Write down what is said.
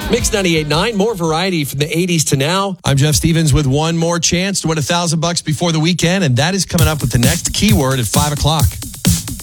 Mix 98.9, more variety from the 80s to now. I'm Jeff Stevens with one more chance to win $1,000 before the weekend, and that is coming up with the next keyword at 5 o'clock.